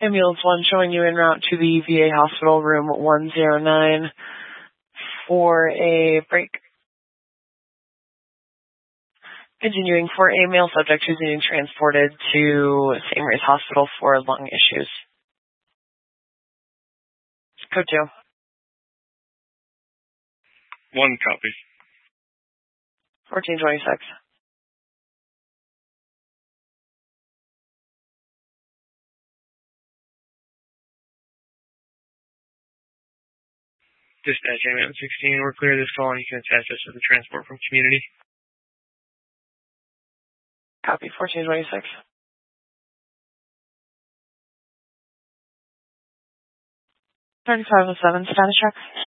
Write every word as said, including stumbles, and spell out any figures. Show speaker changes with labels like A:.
A: Ambulance one showing you en route to the V A hospital room one zero nine for a break. Continuing for a male subject who's being transported to Saint Mary's Hospital for lung issues. Code two.
B: One copy.
A: fourteen twenty-six.
B: Dispatch ambulance sixteen, we're clear this call and you can attach us to the transport from community.
A: Copy, fourteen twenty-six. thirty-five oh seven, status check.